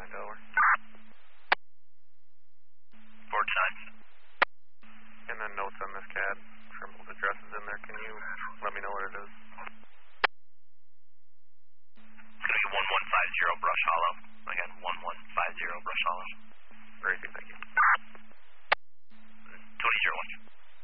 Delaware. Forge 9. And then notes on this CAD. Trimble's address is in there. Can you let me know what it is? It's going to be 1150 Brush Hollow. Again, 1150 Brush Hollow. Very good, thank you.